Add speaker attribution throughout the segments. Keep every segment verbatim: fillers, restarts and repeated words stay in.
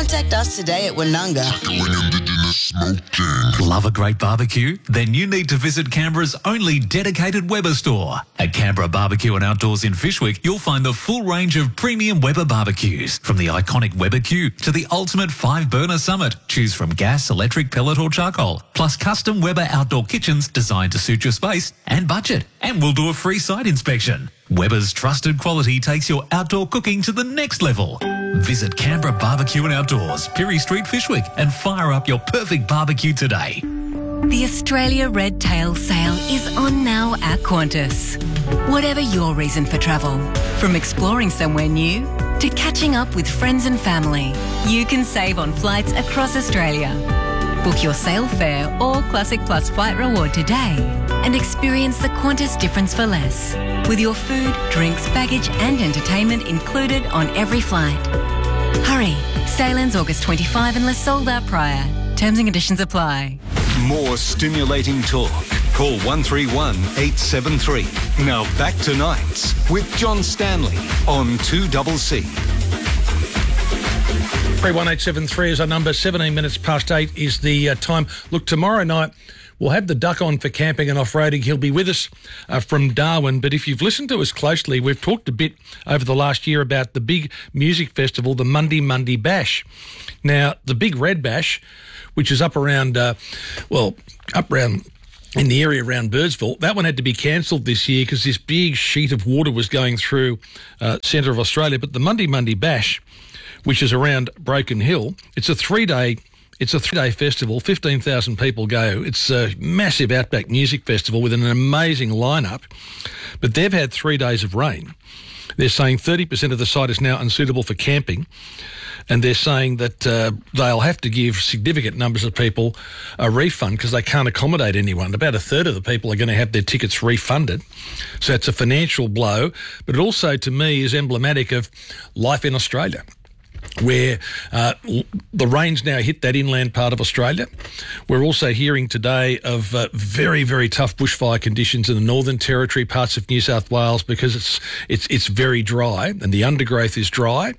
Speaker 1: Contact us today at Woononga.
Speaker 2: Love a great barbecue? Then you need to visit Canberra's only dedicated Weber store. At Canberra Barbecue and Outdoors in Fyshwick, you'll find the full range of premium Weber barbecues. From the iconic Weber Q to the ultimate five-burner Summit. Choose from gas, electric, pellet or charcoal. Plus custom Weber outdoor kitchens designed to suit your space and budget. And we'll do a free site inspection. Weber's trusted quality takes your outdoor cooking to the next level. Visit Canberra Barbecue and Outdoors, Pirie Street, Fyshwick, and fire up your perfect barbecue today.
Speaker 3: The Australia Red Tail Sale is on now at Qantas. Whatever your reason for travel, from exploring somewhere new to catching up with friends and family, you can save on flights across Australia. Book your sale fare or Classic Plus flight reward today and experience the Qantas difference for less, with your food, drinks, baggage and entertainment included on every flight. Hurry, sale ends August twenty-fifth unless sold out prior. Terms and conditions apply.
Speaker 4: More stimulating talk. Call one three one, eight seven three. Now back to Nights with John Stanley on two C C.
Speaker 5: three one eight seven three is our number. seventeen minutes past eight is the uh, time. Look, tomorrow night we'll have the Duck on for camping and off-roading. He'll be with us uh, from Darwin. But if you've listened to us closely, we've talked a bit over the last year about the big music festival, the Monday Monday Bash. Now, the Big Red Bash, which is up around, uh, well, up around in the area around Birdsville, that one had to be cancelled this year because this big sheet of water was going through uh, centre of Australia. But the Monday Monday Bash, which is around Broken Hill, it's a three-day It's a three-day festival. fifteen thousand people go. It's a massive outback music festival with an amazing lineup. But they've had three days of rain. They're saying thirty percent of the site is now unsuitable for camping. And they're saying that uh, they'll have to give significant numbers of people a refund because they can't accommodate anyone. About a third of the people are going to have their tickets refunded. So it's a financial blow. But it also, to me, is emblematic of life in Australia, where uh, the rain's now hit that inland part of Australia. We're also hearing today of uh, very, very tough bushfire conditions in the Northern Territory, parts of New South Wales, because it's it's it's very dry and the undergrowth is dry,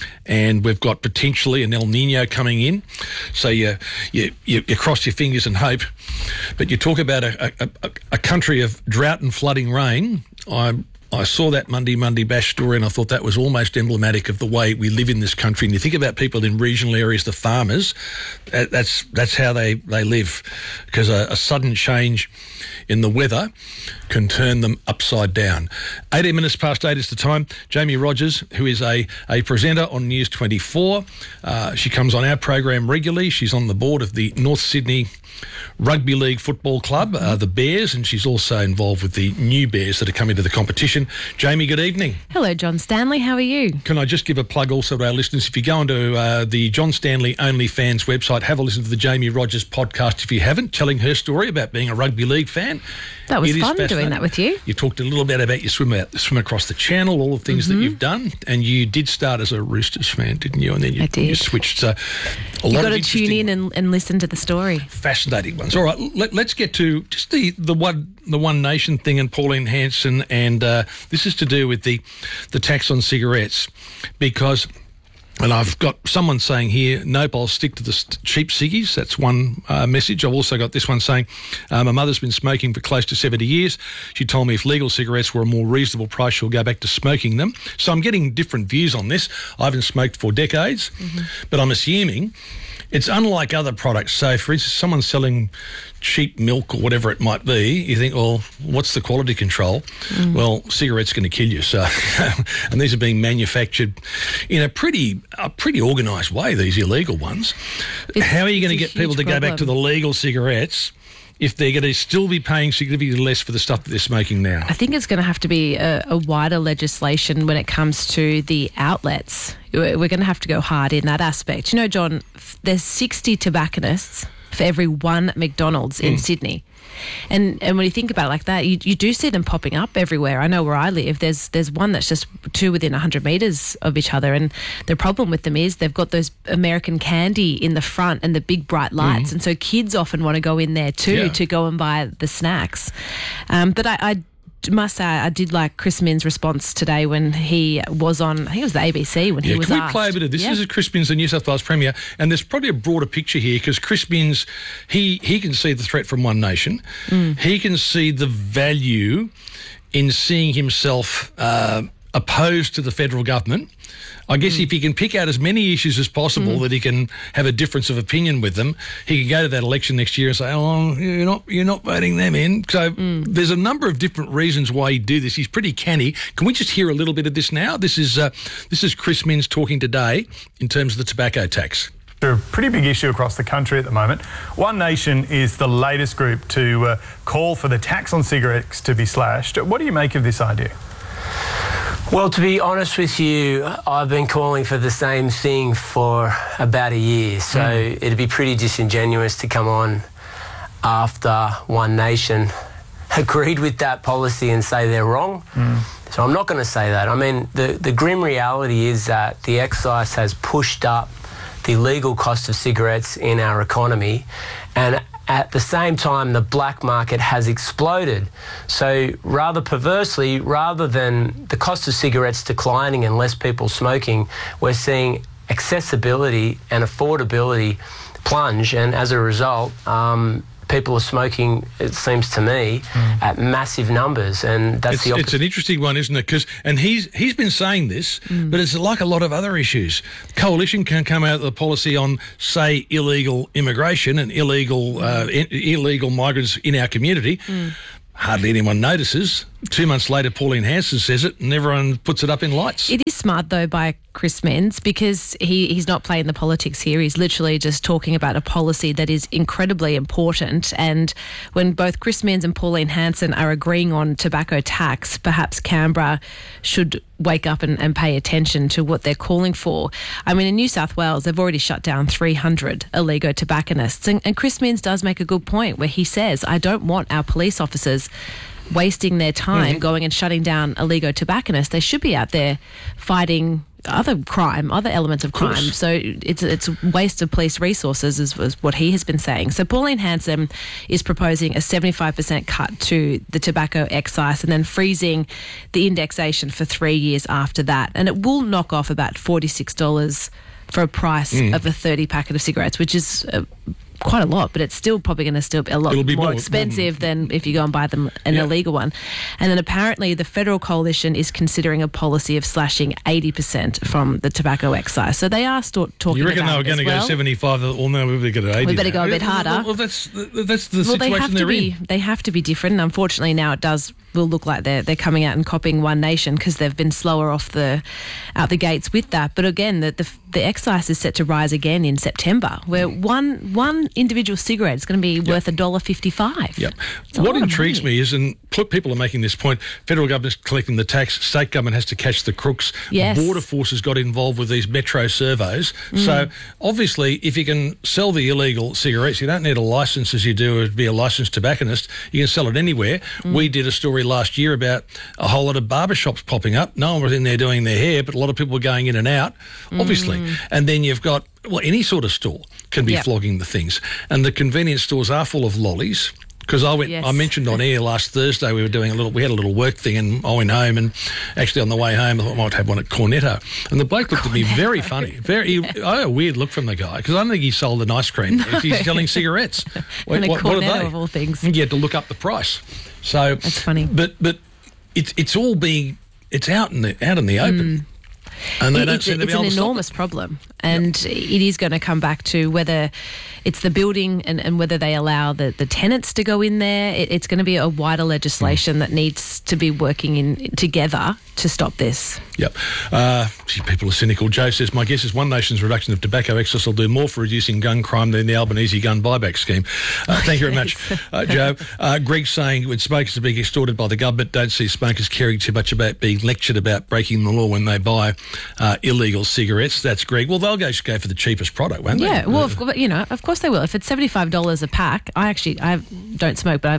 Speaker 5: and we've got potentially an El Nino coming in. So you you, you, you cross your fingers and hope. But you talk about a, a, a, a country of drought and flooding rain. I'm I saw that Monday Monday Bash story and I thought that was almost emblematic of the way we live in this country. And you think about people in regional areas, the farmers, that's that's how they, they live, because a, a sudden change in the weather can turn them upside down. eighteen minutes past eight is the time. Jamie Rogers, who is a, a presenter on News twenty-four, uh, she comes on our program regularly. She's on the board of the North Sydney Rugby League Football Club, uh, the Bears, and she's also involved with the new Bears that are coming to the competition. Jamie, good evening.
Speaker 6: Hello, John Stanley. How are you?
Speaker 5: Can I just give a plug also to our listeners? If you go onto uh, the John Stanley OnlyFans website, have a listen to the Jamie Rogers podcast if you haven't, telling her story about being a rugby league fan.
Speaker 6: That was fun doing that with you.
Speaker 5: You talked a little bit about your swim out, swim across the channel, all the things mm-hmm. that you've done, and you did start as a Roosters fan, didn't you? And then you,
Speaker 6: I did.
Speaker 5: you switched. So a
Speaker 6: You've
Speaker 5: lot
Speaker 6: got
Speaker 5: of
Speaker 6: to tune in and, and listen to the story.
Speaker 5: Fascinating ones. All right, let, let's get to just the, the one the One Nation thing and Pauline Hanson, and uh, this is to do with the the tax on cigarettes, because. And I've got someone saying here, nope, I'll stick to the cheap ciggies. That's one uh, message. I've also got this one saying, uh, my mother's been smoking for close to seventy years. She told me if legal cigarettes were a more reasonable price, she'll go back to smoking them. So I'm getting different views on this. I haven't smoked for decades, mm-hmm. but I'm assuming it's unlike other products. So, for instance, someone's selling cheap milk or whatever it might be, you think, well, what's the quality control? Mm. Well, cigarettes going to kill you. So, and these are being manufactured in a pretty a pretty organised way, these illegal ones.
Speaker 6: It's,
Speaker 5: How are you going to get people to
Speaker 6: problem.
Speaker 5: go back to the legal cigarettes if they're going to still be paying significantly less for the stuff that they're smoking now?
Speaker 6: I think it's going to have to be a, a wider legislation when it comes to the outlets. We're going to have to go hard in that aspect. You know, John, there's sixty tobacconists for every one McDonald's in mm. Sydney. And and when you think about it like that, you, you do see them popping up everywhere. I know where I live, there's there's one that's just two within one hundred metres of each other. And the problem with them is they've got those American candy in the front and the big bright lights. Mm. And so kids often want to go in there too yeah. to go and buy the snacks. Um, but I, I must say, I did like Chris Minns' response today when he was on, I think it was the A B C, when
Speaker 5: yeah,
Speaker 6: he was
Speaker 5: can we
Speaker 6: asked.
Speaker 5: play a bit of this?
Speaker 6: Yeah.
Speaker 5: This is Chris Minns, the New South Wales Premier, and there's probably a broader picture here because Chris Minns, he, he can see the threat from One Nation. Mm. He can see the value in seeing himself uh, opposed to the federal government. I guess mm. if he can pick out as many issues as possible mm. that he can have a difference of opinion with them, he can go to that election next year and say, oh, you're not you're not voting them in. So mm. there's a number of different reasons why he'd do this. He's pretty canny. Can we just hear a little bit of this now? This is uh, this is Chris Minns talking today in terms of the tobacco tax.
Speaker 7: A pretty big issue across the country at the moment. One Nation is the latest group to uh, call for the tax on cigarettes to be slashed. What do you make of this idea?
Speaker 8: Well, to be honest with you, I've been calling for the same thing for about a year, so mm. it'd be pretty disingenuous to come on after One Nation agreed with that policy and say they're wrong. Mm. So I'm not going to say that. I mean, the, the grim reality is that the excise has pushed up the legal cost of cigarettes in our economy, and at the same time, the black market has exploded. So rather perversely, rather than the cost of cigarettes declining and less people smoking, we're seeing accessibility and affordability plunge, and as a result, um, people are smoking, it seems to me, mm. at massive numbers, and that's
Speaker 5: it's,
Speaker 8: the opposite.
Speaker 5: It's an interesting one, isn't it? Because and he's he's been saying this, mm. but it's like a lot of other issues. Coalition can come out with a policy on, say, illegal immigration and illegal uh, I- illegal migrants in our community. Mm. Hardly anyone notices. Two months later, Pauline Hanson says it, and everyone puts it up in lights.
Speaker 6: It is smart, though, by Chris Minns, because he, he's not playing the politics here. He's literally just talking about a policy that is incredibly important. And when both Chris Minns and Pauline Hanson are agreeing on tobacco tax, perhaps Canberra should wake up and, and pay attention to what they're calling for. I mean, in New South Wales, they've already shut down three hundred illegal tobacconists. And, and Chris Minns does make a good point where he says, I don't want our police officers wasting their time mm-hmm. going and shutting down illegal tobacconists. They should be out there fighting other crime, other elements of crime. Of so it's it's waste of police resources is, is what he has been saying. So Pauline Hanson is proposing a seventy-five percent cut to the tobacco excise and then freezing the indexation for three years after that. And it will knock off about forty-six dollars for a price mm. of a thirty packet of cigarettes, which is uh, quite a lot, but it's still probably going to still be a lot
Speaker 5: be
Speaker 6: more,
Speaker 5: more
Speaker 6: expensive more, than if you go and buy them an yeah. illegal one. And then apparently the federal coalition is considering a policy of slashing eighty percent from the tobacco excise. So they are st- talking
Speaker 5: You reckon
Speaker 6: about
Speaker 5: they were going to
Speaker 6: well.
Speaker 5: go seventy-five? Well, no, we better get it eighty.
Speaker 6: We better
Speaker 5: now.
Speaker 6: go a bit harder.
Speaker 5: Well, that's that's the
Speaker 6: well,
Speaker 5: situation
Speaker 6: they have
Speaker 5: they're
Speaker 6: to be,
Speaker 5: in.
Speaker 6: They have to be different. And unfortunately, now it does will look like they're they're coming out and copying One Nation because they've been slower off the out the gates with that. But again, the the, the excise is set to rise again in September, where one one individual cigarette is going to be yep. worth a dollar fifty-five.
Speaker 5: Yep. What intrigues me is, and people are making this point, federal government's collecting the tax, state government has to catch the crooks.
Speaker 6: Yes.
Speaker 5: Border forces got involved with these metro servos. Mm. So obviously, if you can sell the illegal cigarettes, you don't need a licence as you do to be a licensed tobacconist. You can sell it anywhere. Mm. We did a story last year about a whole lot of barbershops popping up. No one was in there doing their hair, but a lot of people were going in and out, obviously. Mm. And then you've got, well, any sort of store can be yep. flogging the things. And the convenience stores are full of lollies. Because I went, yes. I mentioned on air last Thursday we were doing a little, we had a little work thing, and I went home, and actually on the way home I thought I might have one at Cornetto, and the bloke looked Cornetto. at me very funny, very. He, I had a weird look from the guy because I don't think he sold an ice cream. No. He's selling cigarettes.
Speaker 6: Wait,
Speaker 5: what,
Speaker 6: what
Speaker 5: are they?
Speaker 6: Of all things.
Speaker 5: You had to look up the price. So
Speaker 6: that's funny.
Speaker 5: But but it's it's all being it's out in the out in the open. Mm. And they
Speaker 6: it,
Speaker 5: don't
Speaker 6: it's
Speaker 5: seem to be
Speaker 6: it's
Speaker 5: able
Speaker 6: an
Speaker 5: to stop
Speaker 6: enormous
Speaker 5: it.
Speaker 6: problem, and yep. it is going to come back to whether it's the building and, and whether they allow the, the tenants to go in there. It, it's going to be a wider legislation mm. that needs to be working in together to stop this.
Speaker 5: Yep. Uh, gee, people are cynical. Joe says, my guess is One Nation's reduction of tobacco excise will do more for reducing gun crime than the Albanese gun buyback scheme. Uh, thank you very much, uh, Joe. Uh, Greg's saying when smokers are being extorted by the government, don't see smokers caring too much about being lectured about breaking the law when they buy uh, illegal cigarettes. That's Greg. Well, they'll go, go for the cheapest product, won't
Speaker 6: yeah,
Speaker 5: they?
Speaker 6: well,
Speaker 5: uh,
Speaker 6: of, you know, of course they will. If it's seventy-five dollars a pack, I actually I don't smoke, but I've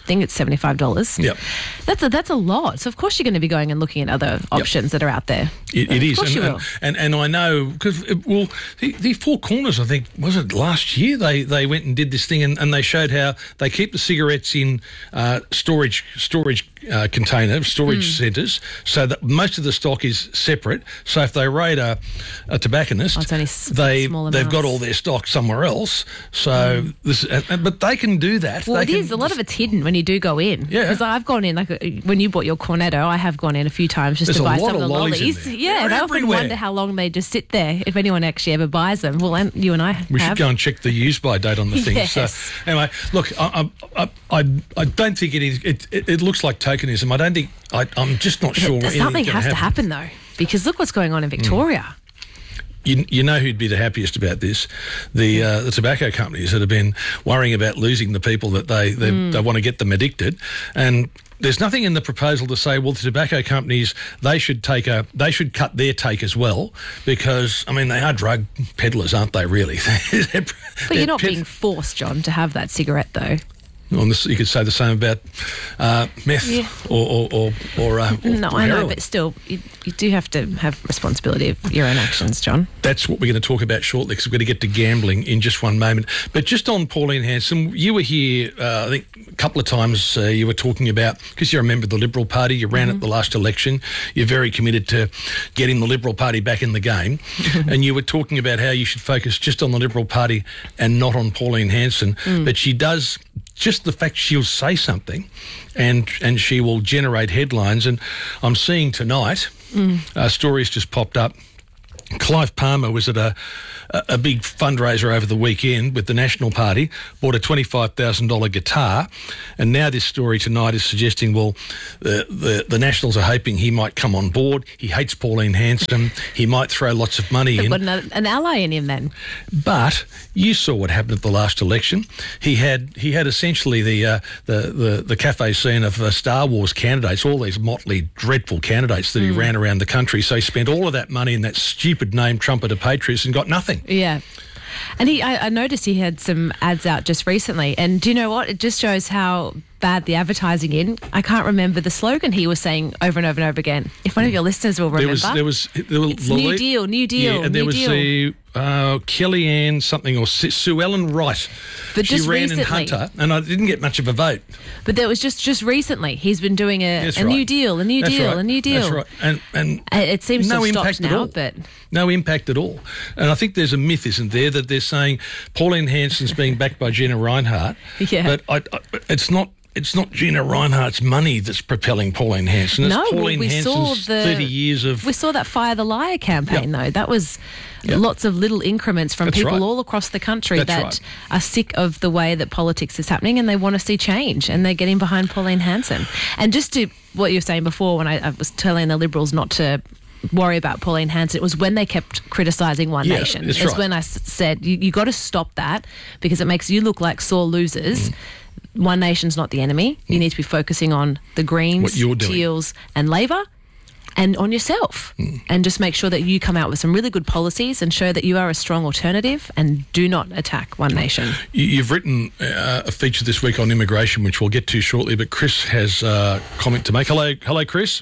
Speaker 6: think it's seventy-five dollars.
Speaker 5: Yep.
Speaker 6: That's a, that's a lot. So, of course, you're going to be going and looking at other options that are out there.
Speaker 5: It, it
Speaker 6: Of
Speaker 5: is.
Speaker 6: course
Speaker 5: And,
Speaker 6: you
Speaker 5: and,
Speaker 6: will.
Speaker 5: and, and I know, because, well, the, the Four Corners, I think, was it last year, they, they went and did this thing and, and they showed how they keep the cigarettes in uh, storage storage uh, container, storage
Speaker 6: Mm.
Speaker 5: centres, so that most of the stock is separate. So if they raid a, a tobacconist,
Speaker 6: Oh, it's only s-
Speaker 5: they,
Speaker 6: small
Speaker 5: they've got
Speaker 6: amounts.
Speaker 5: all their stock somewhere else. So this, and, and- but they can do that.
Speaker 6: Well,
Speaker 5: they
Speaker 6: it
Speaker 5: can,
Speaker 6: is. A lot of it's hidden when you do go in.
Speaker 5: Yeah.
Speaker 6: Because I've gone in, like uh, when you bought your Cornetto, I have gone in a few times just
Speaker 5: There's
Speaker 6: to
Speaker 5: a
Speaker 6: buy
Speaker 5: lot
Speaker 6: some of
Speaker 5: of
Speaker 6: the
Speaker 5: lollies in
Speaker 6: lollies.
Speaker 5: there.
Speaker 6: Yeah,
Speaker 5: They're
Speaker 6: and I often
Speaker 5: everywhere.
Speaker 6: wonder how long they just sit there, if anyone actually ever buys them. Well, and you and I
Speaker 5: We
Speaker 6: have.
Speaker 5: should go and check the use-by date on the thing.
Speaker 6: Yes.
Speaker 5: So, anyway, look, I, I, I, I don't think it is. It, it, it looks like tokenism. I don't think. I, I'm just not sure.
Speaker 6: Something
Speaker 5: anything's
Speaker 6: has
Speaker 5: gonna
Speaker 6: to happen, though, because look what's going on in Victoria.
Speaker 5: You, you know who'd be the happiest about this? The uh, the tobacco companies that have been worrying about losing the people that they they, they want to get them addicted, and there's nothing in the proposal to say, well, the tobacco companies they should take a they should cut their take as well, because I mean they are drug peddlers, aren't they? Really? They're-
Speaker 6: But
Speaker 5: they're
Speaker 6: you're not
Speaker 5: ped-
Speaker 6: being forced, John, to have that cigarette, though.
Speaker 5: On this, you could say the same about uh, meth
Speaker 6: Yeah.
Speaker 5: or or or, or, uh, or
Speaker 6: No,
Speaker 5: or
Speaker 6: I know,
Speaker 5: heroin.
Speaker 6: but still, you, you do have to have responsibility of your own actions, John.
Speaker 5: That's what we're going to talk about shortly, because we're going to get to gambling in just one moment. But just on Pauline Hanson, you were here, uh, I think, a couple of times. Uh, you were talking about, because you're a member of the Liberal Party, you ran
Speaker 6: Mm-hmm.
Speaker 5: at the last election. You're very committed to getting the Liberal Party back in the game, and you were talking about how you should focus just on the Liberal Party and not on Pauline Hanson.
Speaker 6: Mm.
Speaker 5: But she does. Just the fact she'll say something and and she will generate headlines. And I'm seeing tonight,
Speaker 6: Mm.
Speaker 5: uh, stories just popped up. Clive Palmer was at a, a a big fundraiser over the weekend with the National Party, bought a twenty-five thousand dollars guitar, and now this story tonight is suggesting, well, the, the, the Nationals are hoping he might come on board. He hates Pauline Hanson. He might throw lots of money
Speaker 6: They've
Speaker 5: in.
Speaker 6: got an, an ally in him then.
Speaker 5: But you saw what happened at the last election. He had he had essentially the uh, the, the the cafe scene of uh, Star Wars candidates, all these motley, dreadful candidates that he ran around the country. So he spent all of that money in that stupid name Trumpeter Patriots and got nothing.
Speaker 6: Yeah. And he, I, I noticed he had some ads out just recently. And do you know what? It just shows how bad the advertising in. I can't remember the slogan he was saying over and over and over again. If one of your listeners will remember.
Speaker 5: There was there was there was
Speaker 6: It's New Deal, New Deal,
Speaker 5: yeah, and there
Speaker 6: New
Speaker 5: was
Speaker 6: Deal.
Speaker 5: the uh, Kellyanne something or Su- Sue Ellen Wright.
Speaker 6: But
Speaker 5: she
Speaker 6: just
Speaker 5: ran
Speaker 6: recently-
Speaker 5: in Hunter, and I didn't get much of a vote.
Speaker 6: But there was just, just recently. He's been doing a,
Speaker 5: That's
Speaker 6: a
Speaker 5: right.
Speaker 6: new deal, a new
Speaker 5: That's
Speaker 6: deal,
Speaker 5: right.
Speaker 6: a new deal.
Speaker 5: That's right. And and
Speaker 6: Uh, It seems
Speaker 5: no
Speaker 6: to have
Speaker 5: impact
Speaker 6: stopped
Speaker 5: at
Speaker 6: now,
Speaker 5: all.
Speaker 6: but
Speaker 5: No impact at all. And I think there's a myth, isn't there, that they're saying Pauline Hanson's being backed by Gina Reinhart.
Speaker 6: Yeah.
Speaker 5: But I, I, it's not. It's not Gina Reinhart's money that's propelling Pauline Hanson. It's
Speaker 6: no, well,
Speaker 5: Pauline
Speaker 6: we saw
Speaker 5: Hanson's
Speaker 6: the
Speaker 5: thirty years of.
Speaker 6: we saw that Fire the Liar campaign
Speaker 5: Yep.
Speaker 6: though. That was
Speaker 5: Yep.
Speaker 6: lots of little increments from
Speaker 5: That's
Speaker 6: people
Speaker 5: right.
Speaker 6: all across the country
Speaker 5: That's
Speaker 6: that
Speaker 5: right.
Speaker 6: are sick of the way that politics is happening and they want to see change and they're getting behind Pauline Hanson. And just to what you were saying before, when I, I was telling the Liberals not to worry about Pauline Hanson, it was when they kept criticising One
Speaker 5: Yeah,
Speaker 6: Nation.
Speaker 5: that's
Speaker 6: It's
Speaker 5: right.
Speaker 6: when I s- said you, you got to stop that because it makes you look like sore losers.
Speaker 5: Mm.
Speaker 6: One Nation's not the enemy. You need to be focusing on the Greens,
Speaker 5: What you're doing.
Speaker 6: Teals, and Labor, and on yourself,
Speaker 5: Mm.
Speaker 6: and just make sure that you come out with some really good policies and show that you are a strong alternative and do not attack One Nation.
Speaker 5: You- You've written uh, a feature this week on immigration, which we'll get to shortly. But Chris has a comment to make. Hello, hello, Chris.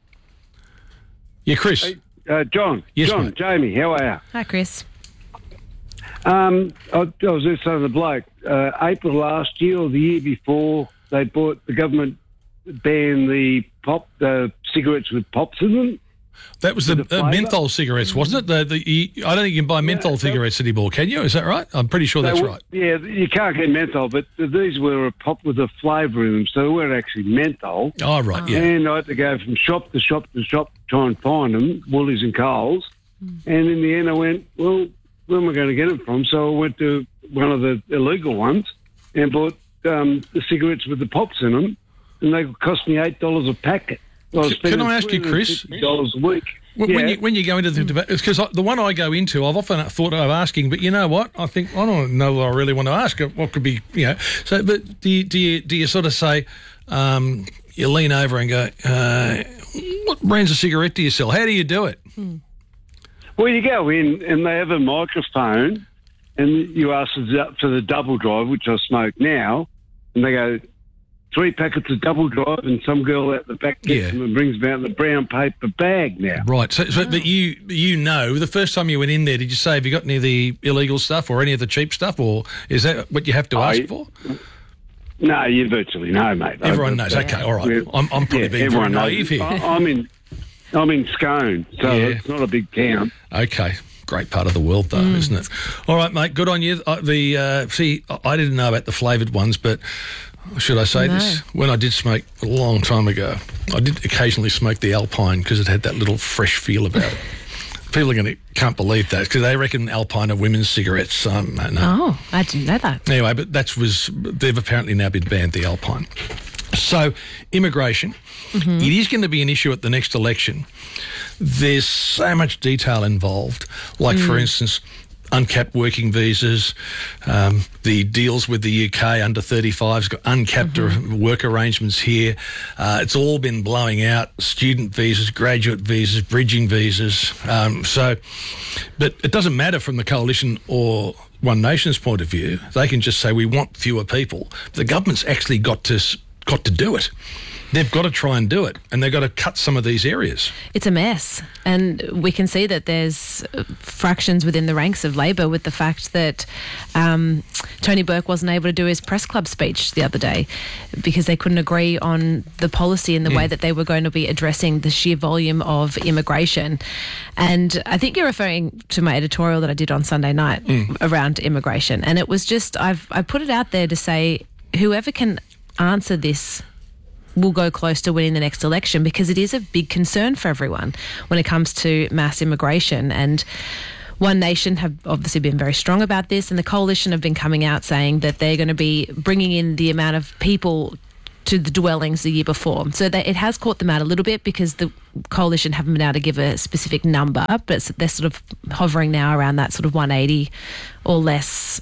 Speaker 5: Yeah, Chris.
Speaker 9: Uh, John,
Speaker 5: Yes,
Speaker 9: John,
Speaker 5: mate.
Speaker 9: Jamie, how are you?
Speaker 6: Hi, Chris.
Speaker 9: Um, I, I was just saying to the bloke, uh, April last year or the year before, they bought the government banned the pop uh, cigarettes with pops in them.
Speaker 5: That was the,
Speaker 9: the
Speaker 5: uh,
Speaker 9: flavour?
Speaker 5: menthol cigarettes, wasn't it? The, the, you, I don't think you can buy menthol
Speaker 9: Yeah,
Speaker 5: cigarettes anymore, can you? Is that right? I'm pretty sure that's
Speaker 9: They were-
Speaker 5: right.
Speaker 9: Yeah, you can't get menthol, but these were a pop with a flavour in them, so they weren't actually menthol.
Speaker 5: Oh, right, yeah.
Speaker 9: And I had to go from shop to shop to shop to try and find them, Woolies and Coles. And in the end, I went, well, where am I going to get them from? So I went to one of the illegal ones and bought um, the cigarettes with the pops in them, and they cost me eight dollars a packet. I was
Speaker 5: C- can
Speaker 9: spending
Speaker 5: I ask you, Chris?
Speaker 9: three hundred fifty dollars a week.
Speaker 5: When,
Speaker 9: yeah.
Speaker 5: when, you, when you go into the debate, because the one I go into, I've often thought of asking, but you know what? I think I don't know what I really want to ask. What could be, you know? So, but do you do you, do you sort of say, um, you lean over and go, uh, what brands of cigarette do you sell? How do you do it?
Speaker 9: Well, you go in and they have a microphone, and you ask for the double drive, which I smoke now, and they go three packets of double drive, and some girl at the back gets
Speaker 5: Yeah.
Speaker 9: them and brings them out in a brown paper bag now.
Speaker 5: Right. So, so but you you know, the first time you went in there, did you say, have you got any of the illegal stuff or any of the cheap stuff, or is that what you have to ask
Speaker 9: I-
Speaker 5: for?
Speaker 9: No, you virtually know, mate.
Speaker 5: Everyone
Speaker 9: I-
Speaker 5: knows. Okay, all right.
Speaker 9: Yeah.
Speaker 5: I'm, I'm probably
Speaker 9: Yeah,
Speaker 5: being very
Speaker 9: everyone knows.
Speaker 5: naive here.
Speaker 9: I, I'm in, I'm in Scone, so
Speaker 5: Yeah.
Speaker 9: it's not a big town.
Speaker 5: Okay. Great part of the world, though,
Speaker 6: Mm.
Speaker 5: isn't it? All right, mate. Good on you. Uh, the uh, see, I didn't know about the flavoured ones, but should I say
Speaker 6: No.
Speaker 5: this? When I did smoke a long time ago, I did occasionally smoke the Alpine because it had that little fresh feel about it. People are going to can't believe that because they reckon Alpine are women's cigarettes. Um, no, no.
Speaker 6: Oh, I didn't know that.
Speaker 5: Anyway, but that was they've apparently now been banned, the Alpine. So immigration,
Speaker 6: Mm-hmm.
Speaker 5: it is going to be an issue at the next election. There's so much detail involved, like
Speaker 6: Mm.
Speaker 5: for instance, uncapped working visas, um, the deals with the U K under thirty-fives, got uncapped
Speaker 6: Mm-hmm.
Speaker 5: work arrangements here. Uh, it's all been blowing out, student visas, graduate visas, bridging visas. Um, so, but it doesn't matter from the coalition or One Nation's point of view. They can just say we want fewer people. The government's actually got to s- got to do it. They've got to try and do it, and they've got to cut some of these areas.
Speaker 6: It's a mess. And we can see that there's uh, fractions within the ranks of Labor with the fact that um, Tony Burke wasn't able to do his press club speech the other day because they couldn't agree on the policy and the way that they were going to be addressing the sheer volume of immigration. And I think you're referring to my editorial that I did on Sunday night around immigration. And it was just, I've I put it out there to say, whoever can answer this will go close to winning the next election, because it is a big concern for everyone when it comes to mass immigration. And One Nation have obviously been very strong about this, and the coalition have been coming out saying that they're going to be bringing in the amount of people to the dwellings the year before. So that it has caught them out a little bit because the coalition haven't been able to give a specific number, but they're sort of hovering now around that sort of one eighty or less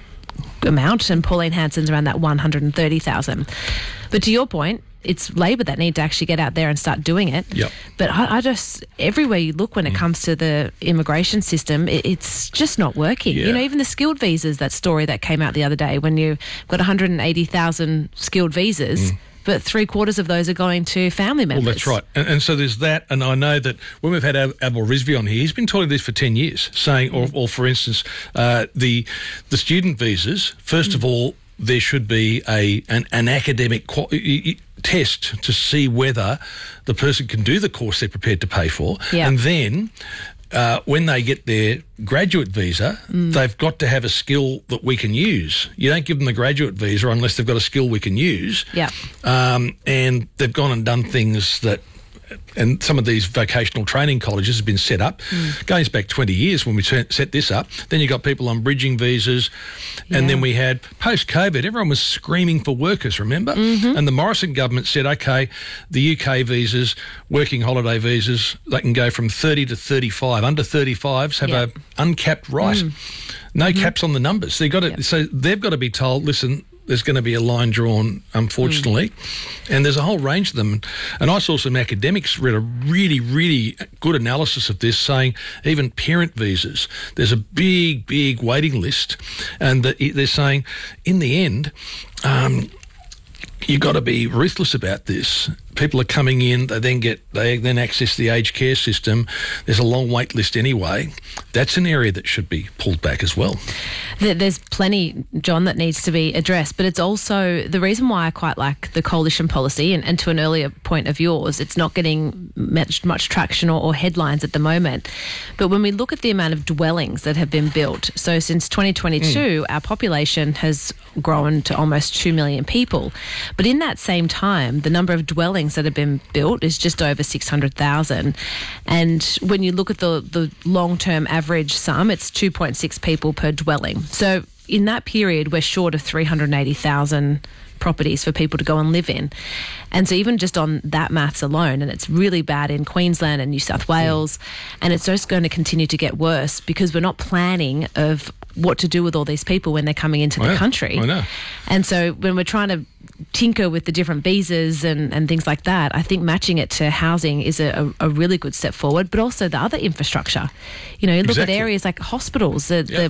Speaker 6: amount, and Pauline Hanson's around that one hundred thirty thousand. But to your point, it's Labor that need to actually get out there and start doing it.
Speaker 5: Yep.
Speaker 6: But I, I just, everywhere you look when it comes to the immigration system, it, it's just not working.
Speaker 5: Yeah.
Speaker 6: You know, even the skilled visas, that story that came out the other day, when you've got one hundred eighty thousand skilled visas, but three quarters of those are going to family members.
Speaker 5: Well, that's right. And, and so there's that. And I know that when we've had Ab- Abel Rizvi on here, he's been talking this for ten years, saying, or, or for instance, uh, the the student visas, first of all, there should be a an, an academic qual- y- y- test to see whether the person can do the course they're prepared to pay for.
Speaker 6: Yeah.
Speaker 5: And then uh, when they get their graduate visa, they've got to have a skill that we can use. You don't give them the graduate visa unless they've got a skill we can use.
Speaker 6: Yeah.
Speaker 5: Um, and they've gone and done things that, and some of these vocational training colleges have been set up, going back twenty years when we t- set this up. Then you got people on bridging visas, and
Speaker 6: Yeah.
Speaker 5: then we had post-COVID, everyone was screaming for workers, remember? And the Morrison government said, okay, the U K visas, working holiday visas, they can go from thirty to thirty-five. Under thirty-fives have
Speaker 6: Yeah.
Speaker 5: a uncapped right. No caps on the numbers. They got to, so they've got to be told, listen, there's going to be a line drawn, unfortunately, and there's a whole range of them. And I saw some academics read a really, really good analysis of this, saying even parent visas, there's a big, big waiting list, and the, they're saying in the end, um, you've got to be ruthless about this. People are coming in, they then get, they then access the aged care system. There's a long wait list anyway. That's an area that should be pulled back as well.
Speaker 6: There- There's plenty, John, that needs to be addressed, but it's also the reason why I quite like the coalition policy, and, and to an earlier point of yours, it's not getting much, much traction or, or headlines at the moment. But when we look at the amount of dwellings that have been built, so since twenty twenty-two, our population has grown to almost two million people. But in that same time, the number of dwellings that have been built is just over six hundred thousand. And when you look at the, the long-term average sum, it's two point six people per dwelling. So in that period, we're short of three hundred eighty thousand properties for people to go and live in. And so even just on that maths alone, and it's really bad in Queensland and New South Wales, and it's just going to continue to get worse because we're not planning of what to do with all these people when they're coming into
Speaker 5: Yeah,
Speaker 6: the country.
Speaker 5: I know.
Speaker 6: And so when we're trying to tinker with the different visas and, and things like that, I think matching it to housing is a, a, a really good step forward, but also the other infrastructure. You know, you look
Speaker 5: Exactly.
Speaker 6: at areas like hospitals, the,
Speaker 5: Yeah.
Speaker 6: the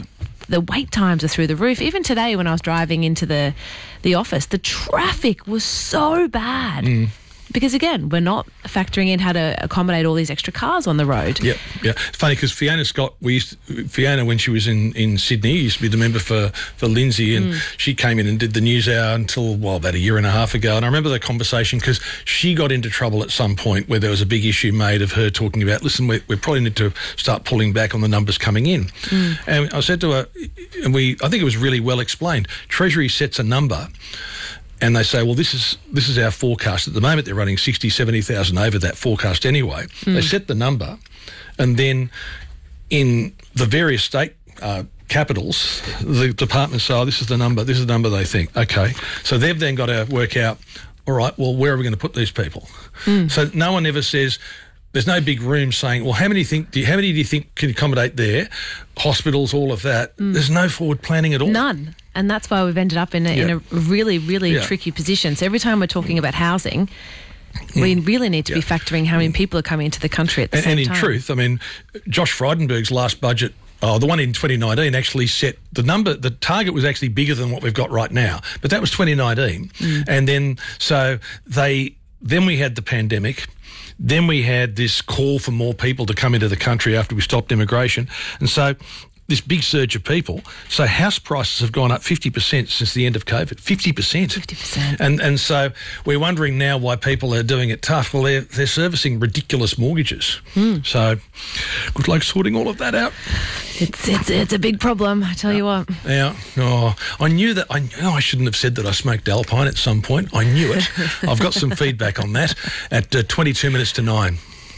Speaker 6: The wait times are through the roof. Even today when I was driving into the, the office, the traffic was so bad. Mm. Because, again, we're not factoring in how to accommodate all these extra cars on the road.
Speaker 5: Yeah, yeah. It's funny because Fiona Scott, we used to, Fiona, when she was in, in Sydney, used to be the member for, for Lindsay, and mm. she came in and did the news hour until, well, about a year and a half ago. And I remember the conversation because she got into trouble at some point where there was a big issue made of her talking about, listen, we, we probably need to start pulling back on the numbers coming in. Mm. And I said to her, and we, I think it was really well explained, Treasury sets a number. And they say, well, this is this is our forecast. At the moment, they're running sixty, seventy thousand over that forecast anyway. Mm. They set the number, and then in the various state uh, capitals, the departments say, oh, this is the number, this is the number they think. Okay. So they've then got to work out, all right, well, where are we going to put these people? Mm. So no one ever says, there's no big room saying, well, how many think? Do you, how many do you think can accommodate there? Hospitals, all of that. Mm. There's no forward planning at all.
Speaker 6: None. And that's why we've ended up in a, yeah. in a really, really yeah. tricky position. So every time we're talking about housing, mm. we really need to yeah. be factoring how many people are coming into the country at the
Speaker 5: and,
Speaker 6: same
Speaker 5: and in
Speaker 6: time.
Speaker 5: truth, I mean, Josh Frydenberg's last budget, oh, the one in twenty nineteen actually set the number, the target was actually bigger than what we've got right now. But that was twenty nineteen. Mm. And then, so they, then we had the pandemic. Then we had this call for more people to come into the country after we stopped immigration. And so this big surge of people. So house prices have gone up fifty percent since the end of COVID. fifty percent.
Speaker 6: fifty percent.
Speaker 5: And and so we're wondering now why people are doing it tough. Well, they're, they're servicing ridiculous mortgages. Mm. So good luck sorting all of that out.
Speaker 6: It's it's it's a big problem, I tell you what.
Speaker 5: Yeah. Oh, I knew that. I knew I shouldn't have said that I smoked Alpine at some point. I knew it. I've got some feedback on that at uh, twenty-two minutes to nine.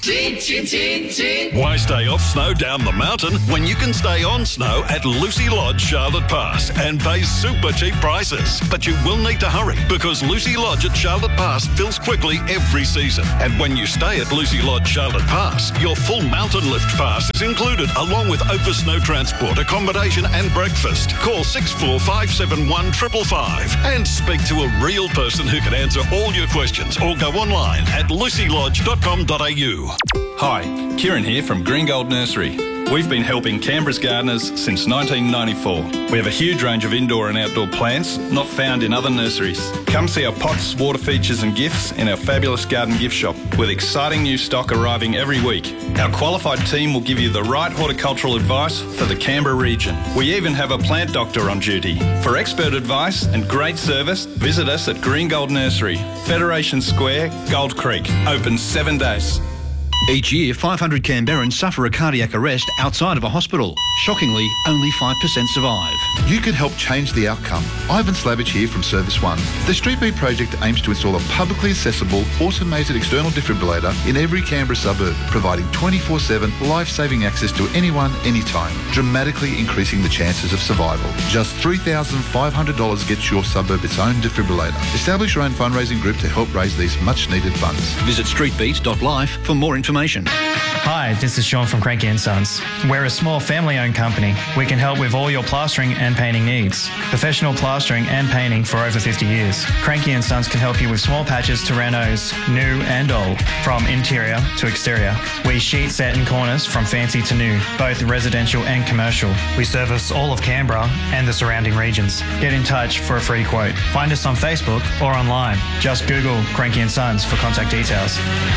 Speaker 10: Why stay off snow down the mountain when you can stay on snow at Lucy Lodge Charlotte Pass and pay super cheap prices? But you will need to hurry because Lucy Lodge at Charlotte Pass fills quickly every season. And when you stay at Lucy Lodge Charlotte Pass, your full mountain lift pass is included along with over snow transport, accommodation and breakfast. Call six four five seven one five five five and speak to a real person who can answer all your questions or go online at lucy lodge dot com dot a u.
Speaker 11: Hi, Kieran here from Green Gold Nursery. We've been helping Canberra's gardeners since nineteen ninety-four. We have a huge range of indoor and outdoor plants not found in other nurseries. Come see our pots, water features and gifts in our fabulous garden gift shop with exciting new stock arriving every week. Our qualified team will give you the right horticultural advice for the Canberra region. We even have a plant doctor on duty. For expert advice and great service, visit us at Green Gold Nursery, Federation Square, Gold Creek. Open seven days.
Speaker 12: Each year, five hundred Canberrans suffer a cardiac arrest outside of a hospital. Shockingly, only five percent survive.
Speaker 13: You can help change the outcome. Ivan Slavich here from Service One. The Street Beat project aims to install a publicly accessible, automated external defibrillator in every Canberra suburb, providing twenty-four seven life-saving access to anyone, anytime, dramatically increasing the chances of survival. Just three thousand five hundred dollars gets your suburb its own defibrillator. Establish your own fundraising group to help raise these much-needed funds.
Speaker 12: Visit street beat dot life for more information.
Speaker 14: Hi, this is Sean from Cranky and Sons. We're a small family-owned company. We can help with all your plastering and painting needs. Professional plastering and painting for over fifty years. Cranky and Sons can help you with small patches to renos, new and old, from interior to exterior. We sheet set in corners from fancy to new, both residential and commercial. We service all of Canberra and the surrounding regions. Get in touch for a free quote. Find us on Facebook or online. Just Google Cranky and Sons for contact details.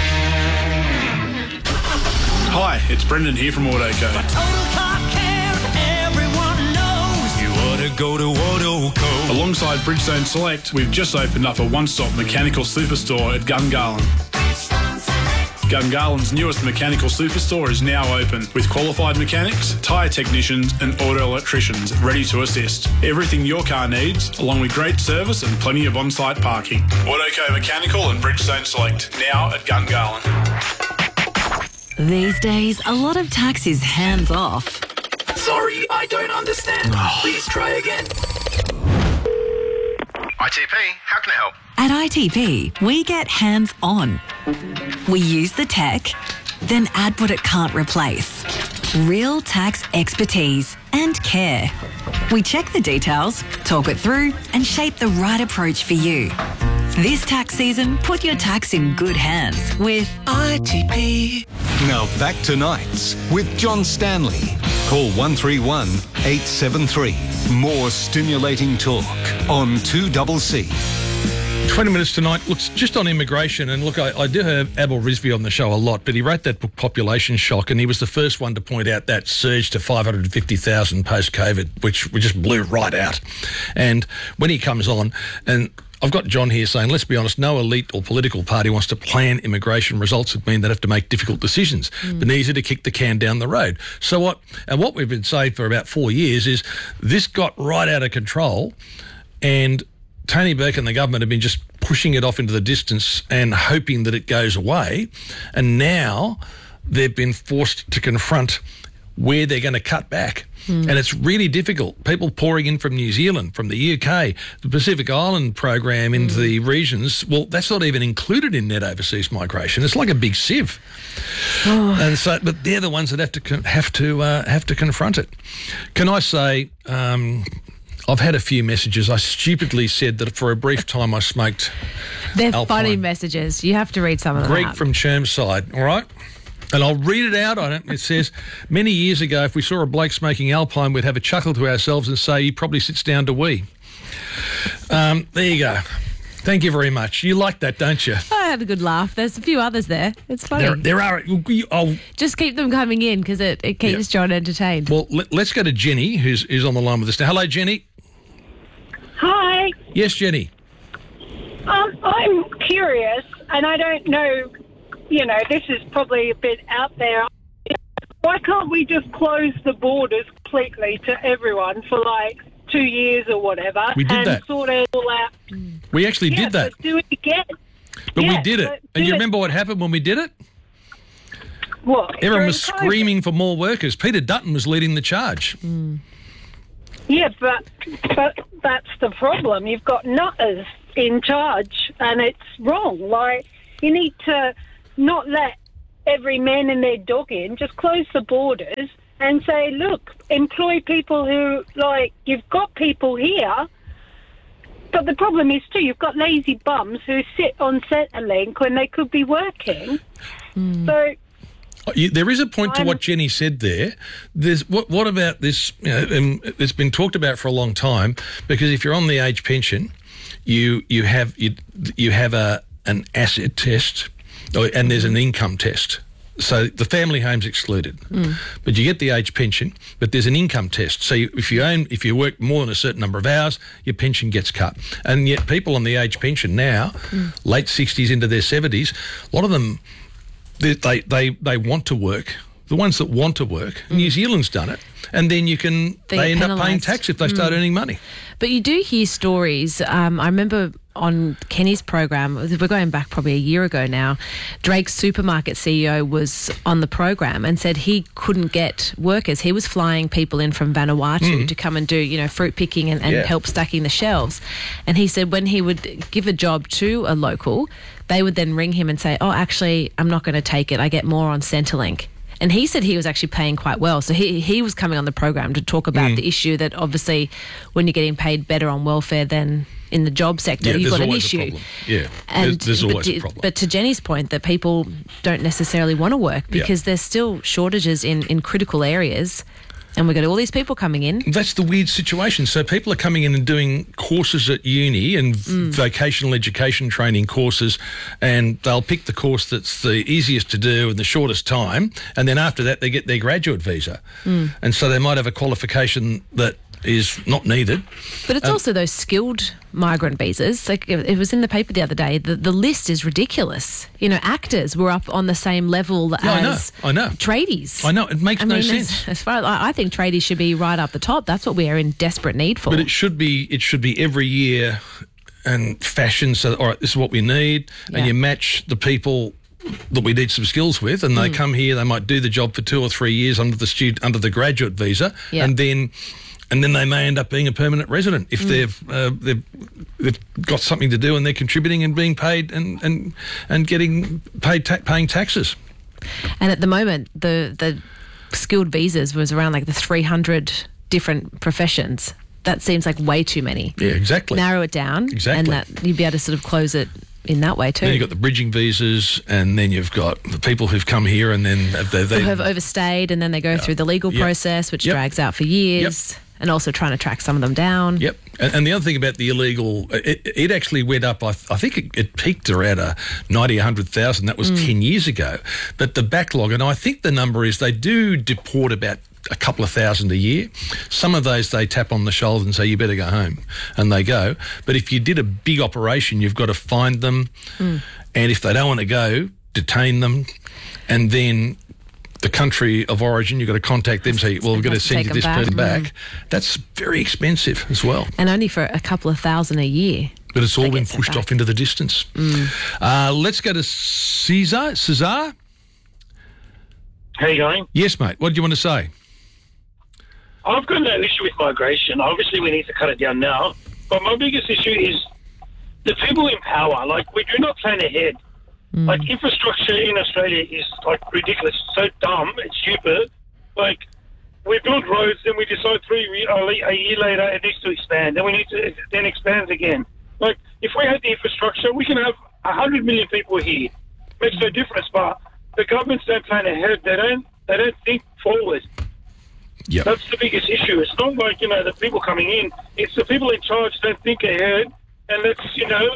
Speaker 15: Hi, it's Brendan here from Autoco.
Speaker 10: You ought to go to Autoco.
Speaker 15: Alongside Bridgestone Select, we've just opened up a one-stop mechanical superstore at Gungahlin. Gungahlин's newest mechanical superstore is now open with qualified mechanics, tyre technicians and auto electricians ready to assist. Everything your car needs, along with great service and plenty of on-site parking. Autoco Mechanical and Bridgestone Select, now at Gungahlin.
Speaker 16: These days, a lot of tax is hands-off.
Speaker 17: Sorry, I don't understand. Please try again.
Speaker 18: I T P, how can I help?
Speaker 16: At I T P, we get hands-on. We use the tech, then add what it can't replace. Real tax expertise and care. We check the details, talk it through, and shape the right approach for you. This tax season, put your tax in good hands with I T P.
Speaker 4: Now back to Nights with John Stanley. Call one three one, eight seven three. More stimulating talk on two C C.
Speaker 5: twenty minutes tonight. Looks just on immigration. And look, I, I do have Abel Rizvi on the show a lot, but he wrote that book, Population Shock, and he was the first one to point out that surge to five hundred fifty thousand post-COVID, which we just blew right out. And when he comes on, and I've got John here saying, let's be honest, no elite or political party wants to plan immigration. Results would mean they'd have to make difficult decisions, mm. but easier to kick the can down the road. So what, and what we've been saying for about four years is this got right out of control, and Tony Burke and the government have been just pushing it off into the distance and hoping that it goes away. And now they've been forced to confront where they're going to cut back. Mm. And it's really difficult. People pouring in from New Zealand, from the U K, the Pacific Island program into mm. the regions, well, that's not even included in net overseas migration. It's like a big sieve. Oh. And so, but they're the ones that have to have to uh, have to confront it. Can I say, um, I've had a few messages. I stupidly said that for a brief time I smoked
Speaker 6: They're
Speaker 5: Alpine.
Speaker 6: funny messages. You have to read some of them
Speaker 5: Greg
Speaker 6: out.
Speaker 5: from Chermside, all right? And I'll read it out on it. It says, many years ago, if we saw a bloke smoking Alpine, we'd have a chuckle to ourselves and say, he probably sits down to wee. Um, there you go. Thank you very much. You like that, don't you?
Speaker 6: I had a good laugh. There's a few others there. It's funny.
Speaker 5: There, there are. Oh,
Speaker 6: just keep them coming in because it, it keeps yeah. John entertained.
Speaker 5: Well, let, let's go to Jenny, who's, who's on the line with us now. Hello, Jenny.
Speaker 19: Hi.
Speaker 5: Yes, Jenny.
Speaker 19: Um, I'm curious, and I don't know, you know, this is probably a bit out there. Why can't we just close the borders completely to everyone for like two years or whatever?
Speaker 5: We did
Speaker 19: and
Speaker 5: that.
Speaker 19: sort it all out.
Speaker 5: We actually
Speaker 19: yeah,
Speaker 5: did that.
Speaker 19: But do it again.
Speaker 5: But
Speaker 19: yeah,
Speaker 5: we did it. And you
Speaker 19: it.
Speaker 5: remember what happened when we did it?
Speaker 19: What?
Speaker 5: Everyone was
Speaker 19: COVID?
Speaker 5: screaming for more workers. Peter Dutton was leading the charge.
Speaker 6: Mm.
Speaker 19: Yeah, but but that's the problem. You've got nutters in charge, and it's wrong. Like, you need to not let every man and their dog in. Just close the borders and say, look, employ people who, like, you've got people here, but the problem is, too, you've got lazy bums who sit on Centrelink when they could be working. Mm. So...
Speaker 5: There is a point to what Jenny said there. There's what, what about this? You know, um, it's been talked about for a long time, because if you're on the age pension, you you have you, you have a an asset test, and there's an income test. So the family home's excluded, mm. but you get the age pension. But there's an income test. So you, if you own, if you work more than a certain number of hours, your pension gets cut. And yet people on the age pension now, mm. late sixties into their seventies, a lot of them. They, they they they want to work. The ones that want to work, mm. New Zealand's done it, and then you can
Speaker 6: they,
Speaker 5: they end
Speaker 6: penalised.
Speaker 5: up paying tax if they start mm. earning money.
Speaker 6: But you do hear stories. Um, I remember on Kenny's program, we're going back probably a year ago now, Drake's supermarket C E O was on the program and said he couldn't get workers. He was flying people in from Vanuatu mm. to come and do, you know, fruit picking and, and
Speaker 5: yeah.
Speaker 6: help stacking the shelves. And he said when he would give a job to a local, they would then ring him and say, oh, actually, I'm not going to take it. I get more on Centrelink. And he said he was actually paying quite well. So he he was coming on the program to talk about mm. the issue that obviously when you're getting paid better on welfare than in the job sector,
Speaker 5: yeah,
Speaker 6: you've got an
Speaker 5: always
Speaker 6: issue.
Speaker 5: A problem. Yeah,
Speaker 6: and
Speaker 5: there's, there's always
Speaker 6: but,
Speaker 5: a problem.
Speaker 6: But to Jenny's point, that people don't necessarily want to work because
Speaker 5: yeah.
Speaker 6: there's still shortages in, in critical areas. And we've got all these people coming in.
Speaker 5: That's the weird situation. So people are coming in and doing courses at uni and mm. vocational education training courses, and they'll pick the course that's the easiest to do in the shortest time, and then after that they get their graduate visa. Mm. And so they might have a qualification that is not needed.
Speaker 6: But it's um, also those skilled migrant visas. Like it was in the paper the other day. The, the list is ridiculous. You know, actors were up on the same level
Speaker 5: yeah,
Speaker 6: as
Speaker 5: I know, I know.
Speaker 6: tradies.
Speaker 5: I know. It makes
Speaker 6: I
Speaker 5: no
Speaker 6: mean,
Speaker 5: sense.
Speaker 6: As, as far as I, I think tradies should be right up the top. That's what we are in desperate need for.
Speaker 5: But it should be. It should be every year and fashion. So, all right, this is what we need, yeah. and you match the people that we need some skills with, and they mm. come here. They might do the job for two or three years under the student under the graduate visa,
Speaker 6: yeah.
Speaker 5: and then. And then they may end up being a permanent resident if mm. they've, uh, they've they've got something to do and they're contributing and being paid and and, and getting paid ta- paying taxes.
Speaker 6: And at the moment, the the skilled visas was around like the three hundred different professions. That seems like way too many.
Speaker 5: Yeah, exactly.
Speaker 6: Narrow it down,
Speaker 5: exactly,
Speaker 6: and that you'd be able to sort of close it in that way too.
Speaker 5: Then you've got the bridging visas, and then you've got the people who've come here and then they, they
Speaker 6: who have overstayed, and then they go
Speaker 5: Yeah.
Speaker 6: through the legal
Speaker 5: Yep.
Speaker 6: process, which
Speaker 5: Yep.
Speaker 6: drags out for years, and also trying to track some of them down.
Speaker 5: Yep. And, and the other thing about the illegal, it, it actually went up, I, th- I think it, it peaked around a ninety, one hundred thousand. That was
Speaker 6: Mm.
Speaker 5: ten years ago. But the backlog, and I think the number is they do deport about a couple of thousand a year. Some of those they tap on the shoulder and say, you better go home. And they go. But if you did a big operation, you've got to find them.
Speaker 6: Mm.
Speaker 5: And if they don't want to go, detain them. And then the country of origin, you've got to contact them and say, well, we've got to
Speaker 6: Has to
Speaker 5: send
Speaker 6: take
Speaker 5: you
Speaker 6: them
Speaker 5: this
Speaker 6: back.
Speaker 5: person back.
Speaker 6: Mm.
Speaker 5: That's very expensive as well.
Speaker 6: And only for a couple of thousand a year.
Speaker 5: But it's all
Speaker 6: They
Speaker 5: been
Speaker 6: get sent
Speaker 5: pushed
Speaker 6: back.
Speaker 5: off into the distance.
Speaker 6: Mm.
Speaker 5: Uh, let's go to Cesar. Cesar?
Speaker 20: How you going?
Speaker 5: Yes, mate. What do you want to say?
Speaker 20: I've got no issue with migration. Obviously, we need to cut it down now. But my biggest issue is the people in power. Like, we do not plan ahead. Like, infrastructure in Australia is, like, ridiculous. So dumb and stupid. Like, we build roads, then we decide three ye- uh, a year later it needs to expand. Then we need to, then expands again. Like, if we had the infrastructure, we can have one hundred million people here. Makes no difference. But the governments don't plan ahead. They don't, they don't think forward.
Speaker 5: Yep.
Speaker 20: That's the biggest issue. It's not like, you know, the people coming in. It's the people in charge don't think ahead. And let's, you know,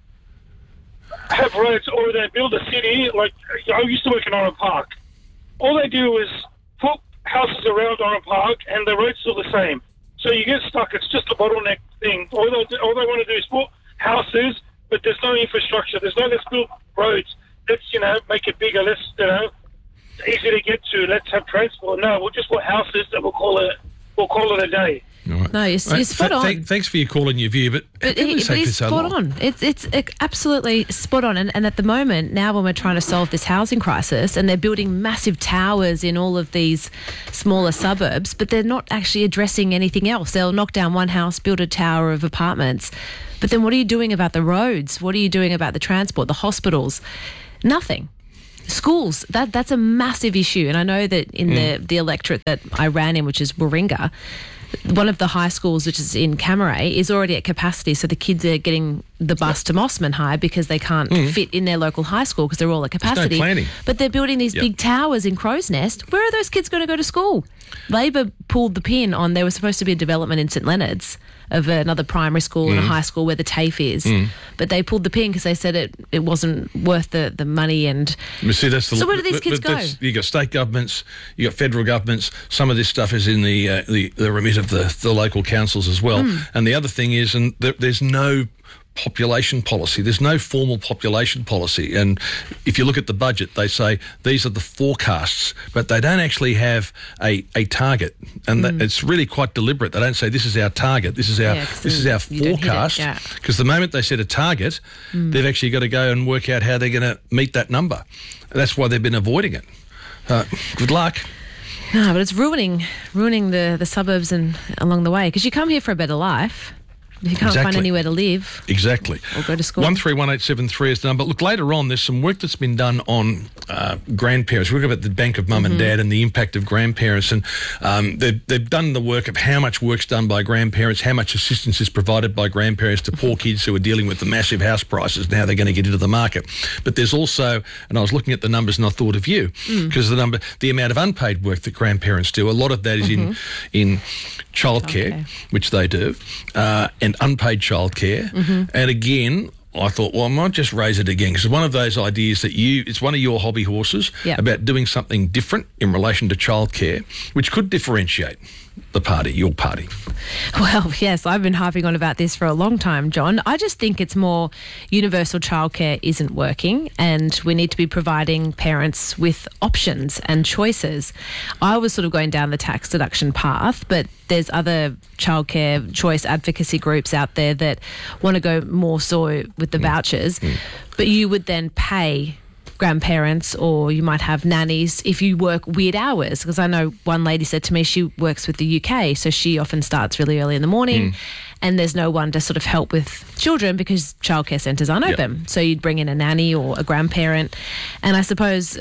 Speaker 20: have roads, or they build a city. Like, I used to work in Oran Park. All they do is put houses around Oran Park, and the road's still the same. So you get stuck. It's just a bottleneck thing. All they, all they want to do is put houses, but there's no infrastructure. There's no, let's build roads. Let's, you know, make it bigger. Let's, you know, easy to get to. Let's have transport. No, we'll just put houses, and we'll call it, we'll call it a day.
Speaker 5: Right.
Speaker 6: No, you're,
Speaker 5: Right,
Speaker 6: you're spot
Speaker 5: th-
Speaker 6: on.
Speaker 5: th- thanks for your call and your view, but,
Speaker 6: But,
Speaker 5: how can we
Speaker 6: he,
Speaker 5: say
Speaker 6: but
Speaker 5: for
Speaker 6: he's
Speaker 5: so
Speaker 6: spot
Speaker 5: long?
Speaker 6: on. It's it's uh, absolutely spot on. And, and at the moment, now when we're trying to solve this housing crisis, and they're building massive towers in all of these smaller suburbs, but they're not actually addressing anything else. They'll knock down one house, build a tower of apartments. But then what are you doing about the roads? What are you doing about the transport, the hospitals? Nothing. Schools, that that's a massive issue. And I know that in
Speaker 5: Mm.
Speaker 6: the, the electorate that I ran in, which is Warringah, one of the high schools, which is in Camaray, is already at capacity. So the kids are getting the bus to Mossman High because they can't
Speaker 5: Mm.
Speaker 6: fit in their local high school because they're all at
Speaker 5: There's no
Speaker 6: capacity.
Speaker 5: planning.
Speaker 6: But they're building these
Speaker 5: Yep.
Speaker 6: big towers in Crow's Nest. Where are those kids going to go to school? Labor pulled the pin on, there was supposed to be a development in St Leonard's of another primary school and a
Speaker 5: Mm.
Speaker 6: high school where the TAFE is.
Speaker 5: Mm.
Speaker 6: But they pulled the pin because they said it, it wasn't worth the, the money and...
Speaker 5: You see, that's the,
Speaker 6: So where do these
Speaker 5: but-
Speaker 6: kids
Speaker 5: but
Speaker 6: go?
Speaker 5: that's- You got state governments, you got federal governments. Some of this stuff is in the uh, the, the remit of the, the local councils as well.
Speaker 6: Mm.
Speaker 5: And the other thing is, and there, there's no population policy. There's no formal population policy. And if you look at the budget, they say these are the forecasts, but they don't actually have a, a target. And that, it's really quite deliberate. They don't say this is our target, this is our
Speaker 6: Yeah, 'cause
Speaker 5: this is
Speaker 6: then
Speaker 5: our
Speaker 6: you don't hit it,
Speaker 5: forecast.
Speaker 6: yeah.
Speaker 5: Because the moment they set a target,
Speaker 6: Mm.
Speaker 5: they've actually got to go and work out how they're going to meet that number. And that's why they've been avoiding it. Uh, good luck.
Speaker 6: No, but it's ruining ruining the, the suburbs and along the way because you come here for a better life. If you can't find
Speaker 5: Exactly.
Speaker 6: anywhere to live
Speaker 5: Exactly.
Speaker 6: or go to school.
Speaker 5: One three one eight seven three is the number. Look, later on, there's some work that's been done on uh, grandparents. We're talking about the Bank of Mum
Speaker 6: Mhm.
Speaker 5: and Dad and the impact of grandparents, and um, they've, they've done the work of how much work's done by grandparents, how much assistance is provided by grandparents to poor kids who are dealing with the massive house prices and how they're going to get into the market. But there's also, and I was looking at the numbers and I thought of you
Speaker 6: Mm.
Speaker 5: because the number, the amount of unpaid work that grandparents do, a lot of that is in in childcare, which they do, uh, and unpaid childcare.
Speaker 6: Mhm.
Speaker 5: And again, I thought, well, I might just raise it again because it's one of those ideas that you, it's one of your hobby horses
Speaker 6: Yep.
Speaker 5: about doing something different in relation to childcare, which could differentiate the party, your party.
Speaker 6: Well, yes, I've been harping on about this for a long time, John. I just think it's more universal childcare isn't working and we need to be providing parents with options and choices. I was sort of going down the tax deduction path, but there's other childcare choice advocacy groups out there that want to go more so with the vouchers, but you would then pay grandparents or you might have nannies if you work weird hours, because I know one lady said to me she works with the U K, so she often starts really early in the morning
Speaker 5: Mm.
Speaker 6: and there's no one to sort of help with children because childcare centres aren't
Speaker 5: Yep.
Speaker 6: open, so you'd bring in a nanny or a grandparent. And I suppose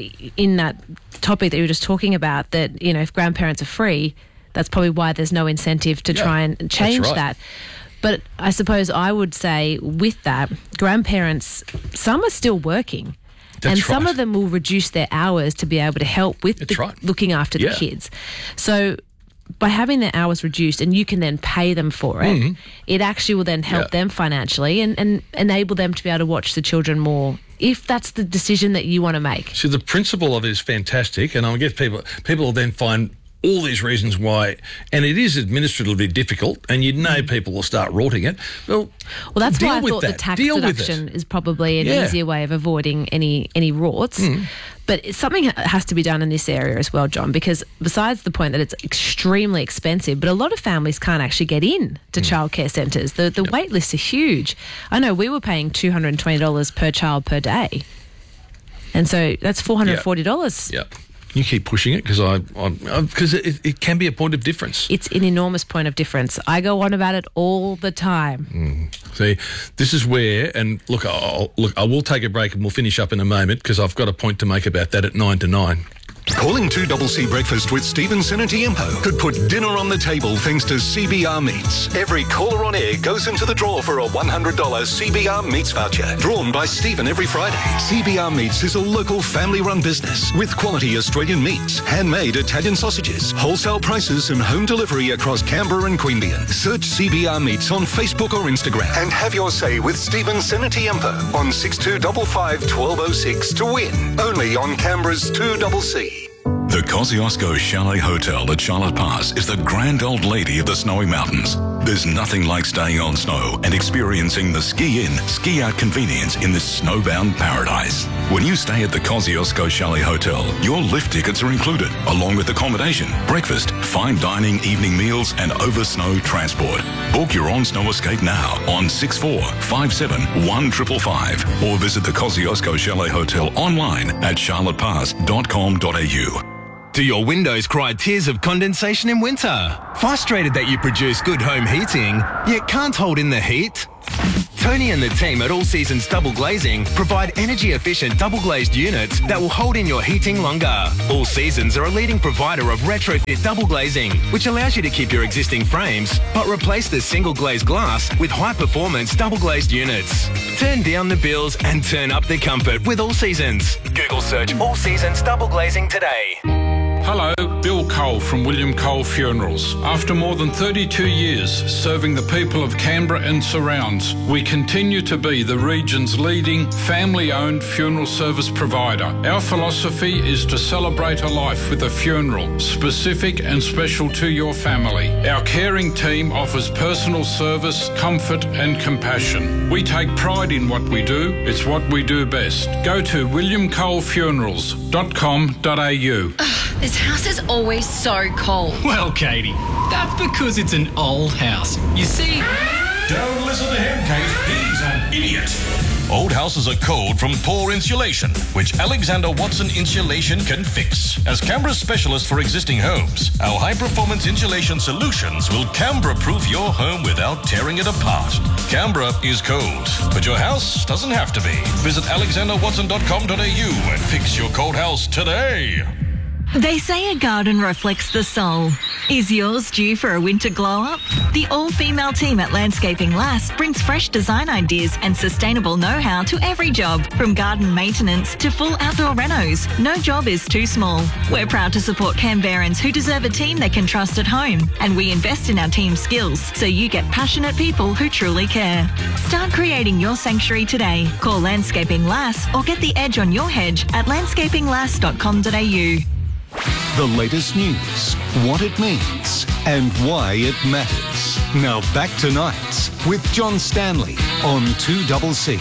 Speaker 6: in that topic that you were just talking about, that, you know, if grandparents are free, that's probably why there's no incentive to
Speaker 5: Yeah,
Speaker 6: try and
Speaker 5: that's
Speaker 6: change
Speaker 5: right.
Speaker 6: that. But I suppose I would say with that, grandparents, some are still working.
Speaker 5: That's
Speaker 6: and some
Speaker 5: right.
Speaker 6: of them will reduce their hours to be able to help with
Speaker 5: That's
Speaker 6: the,
Speaker 5: right.
Speaker 6: looking after
Speaker 5: Yeah.
Speaker 6: the kids. So by having their hours reduced and you can then pay them for it,
Speaker 5: Mhm.
Speaker 6: it actually will then help
Speaker 5: Yeah.
Speaker 6: them financially and, and enable them to be able to watch the children more if that's the decision that you want to make.
Speaker 5: So the principle of it is fantastic, and I guess people people will then find all these reasons why, and it is administratively difficult, and you know people will start rorting it. Well,
Speaker 6: Well, that's
Speaker 5: deal
Speaker 6: why I
Speaker 5: with
Speaker 6: thought
Speaker 5: that.
Speaker 6: the tax
Speaker 5: Deal with it.
Speaker 6: deduction is probably an
Speaker 5: Yeah.
Speaker 6: easier way of avoiding any any rorts.
Speaker 5: Mm.
Speaker 6: But it's something ha- has to be done in this area as well, John, because besides the point that it's extremely expensive, but a lot of families can't actually get in to
Speaker 5: Mm.
Speaker 6: childcare centres. The the wait lists are huge. I know we were paying two hundred twenty dollars per child per day. And so that's four hundred forty dollars.
Speaker 5: Yeah. You keep pushing it because I, because it, it can be a point of difference.
Speaker 6: It's an enormous point of difference. I go on about it all the time.
Speaker 5: Mm. See, this is where, and look, I'll, look, I will take a break and we'll finish up in a moment because I've got a point to make about that at nine to nine.
Speaker 4: Calling two C C Breakfast with Stephen Sinatiempo could put dinner on the table thanks to C B R Meats. Every caller on air goes into the draw for a one hundred dollars C B R Meats voucher, drawn by Stephen every Friday. C B R Meats is a local family-run business with quality Australian meats, handmade Italian sausages, wholesale prices and home delivery across Canberra and Queanbeyan. Search C B R Meats on Facebook or Instagram and have your say with Stephen Sinatiempo on six two five five, one two zero six to win. Only on Canberra's two C C.
Speaker 21: The Kosciuszko Chalet Hotel at Charlotte Pass is the grand old lady of the Snowy Mountains. There's nothing like staying on snow and experiencing the ski-in, ski-out convenience in this snowbound paradise. When you stay at the Kosciuszko Chalet Hotel, your lift tickets are included, along with accommodation, breakfast, fine dining, evening meals, and over-snow transport. Book your on-snow escape now on six four five seven, one five five five or visit the Kosciuszko Chalet Hotel online at charlotte pass dot com dot a u.
Speaker 22: Do your windows cry tears of condensation in winter? Frustrated that you produce good home heating, yet can't hold in the heat? Tony and the team at All Seasons Double Glazing provide energy-efficient double-glazed units that will hold in your heating longer. All Seasons are a leading provider of retrofit double glazing, which allows you to keep your existing frames, but replace the single-glazed glass with high-performance double-glazed units. Turn down the bills and turn up the comfort with All Seasons. Google search All Seasons Double Glazing today.
Speaker 15: Hello, Bill Cole from William Cole Funerals. After more than thirty-two years serving the people of Canberra and surrounds, we continue to be the region's leading family-owned funeral service provider. Our philosophy is to celebrate a life with a funeral, specific and special to your family. Our caring team offers personal service, comfort and compassion. We take pride in what we do. It's what we do best. Go to william cole funerals dot com dot a u.
Speaker 23: This house is always so cold.
Speaker 24: Well, Katie, that's because it's an old house. You see...
Speaker 25: Don't listen to him, Kate. He's an idiot.
Speaker 26: Old houses are cold from poor insulation, which Alexander Watson Insulation can fix. As Canberra's specialist for existing homes, our high-performance insulation solutions will Canberra-proof your home without tearing it apart. Canberra is cold, but your house doesn't have to be. Visit alexander watson dot com dot a u and fix your cold house today.
Speaker 16: They say a garden reflects the soul. Is yours due for a winter glow-up? The all-female team at Landscaping Lass brings fresh design ideas and sustainable know-how to every job, from garden maintenance to full outdoor renos. No job is too small. We're proud to support Canberrans who deserve a team they can trust at home, and we invest in our team's skills so you get passionate people who truly care. Start creating your sanctuary today. Call Landscaping Lass or get the edge on your hedge at landscaping lass dot com dot a u.
Speaker 4: The latest news, what it means, and why it matters. Now back to Nights with John Stanley on two C C.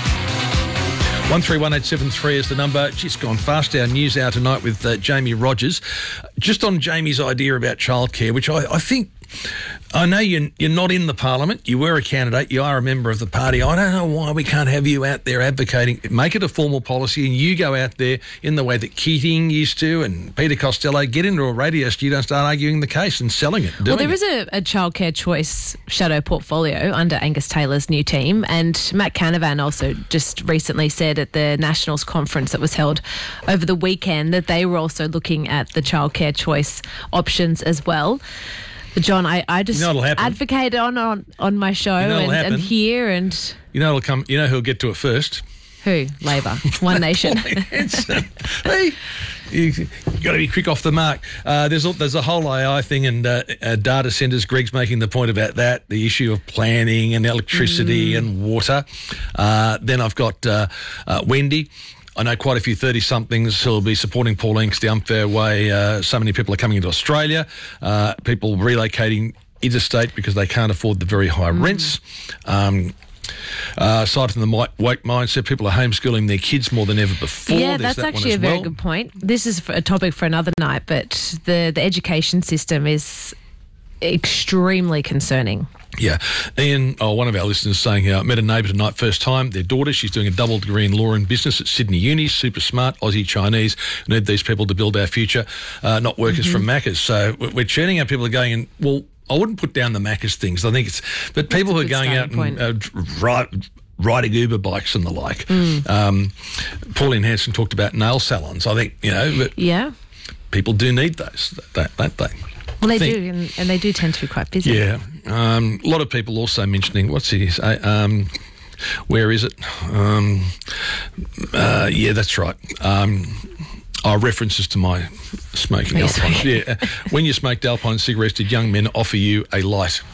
Speaker 5: one three one eight seven three is the number. She's gone fast. Our news hour tonight with uh, Jamie Rogers. Just on Jamie's idea about childcare, which I, I think... I know you're, you're not in the parliament. You were a candidate. You are a member of the party. I don't know why we can't have you out there advocating. Make it a formal policy and you go out there in the way that Keating used to and Peter Costello, get into a radio studio and start arguing the case and selling it.
Speaker 6: Well, there
Speaker 5: it.
Speaker 6: is a, a childcare choice shadow portfolio under Angus Taylor's new team, and Matt Canavan also just recently said at the Nationals conference that was held over the weekend that they were also looking at the childcare choice options as well. John, I, I just
Speaker 5: You know what'll happen?
Speaker 6: advocate on, on, on my show
Speaker 5: You know what'll
Speaker 6: and, and
Speaker 5: happen?
Speaker 6: here and
Speaker 5: You know, it'll come. You know who'll get to it first?
Speaker 6: who? Labor. One Nation.
Speaker 5: Hey, you got to be quick off the mark. Uh, there's a, there's a whole A I thing and uh, uh, data centres. Greg's making the point about that, the issue of planning and electricity
Speaker 6: Mm.
Speaker 5: and water. Uh, then I've got uh, uh, Wendy. I know quite a few thirty-somethings who'll be supporting Pauline because the unfair way uh, so many people are coming into Australia, uh, people relocating interstate because they can't afford the very high
Speaker 6: Mm.
Speaker 5: rents. Um, uh, aside from the mi- woke mindset, people are homeschooling their kids more than ever before.
Speaker 6: Yeah,
Speaker 5: There's
Speaker 6: that's
Speaker 5: that one
Speaker 6: actually
Speaker 5: as
Speaker 6: a very
Speaker 5: well.
Speaker 6: good point. This is for a topic for another night, but the, the education system is extremely concerning.
Speaker 5: Yeah. Ian, oh, one of our listeners saying, uh, met a neighbour tonight, first time, their daughter, she's doing a double degree in law and business at Sydney Uni, super smart, Aussie Chinese. We need these people to build our future, uh, not workers
Speaker 6: Mm-hmm.
Speaker 5: from Macca's. So we're we're churning out people are going, in, well, I wouldn't put down the Macca's things. I think it's, but people who are
Speaker 6: good
Speaker 5: going out
Speaker 6: starting
Speaker 5: and uh, ride, riding Uber bikes and the like.
Speaker 6: Mm.
Speaker 5: Um, Pauline Hanson talked about nail salons. I think, you know, but
Speaker 6: Yeah.
Speaker 5: people do need those, that, that they.
Speaker 6: Well, they
Speaker 5: think-
Speaker 6: do, and, and they do tend to be quite busy.
Speaker 5: Yeah. Um, a lot of people also mentioning, what's his, uh, um, where is it? Um, uh, yeah, that's right. Um, oh, references to my smoking
Speaker 6: Yes,
Speaker 5: Alpine.
Speaker 6: okay.
Speaker 5: Yeah. When you smoked Alpine cigarettes, did young men offer you a light?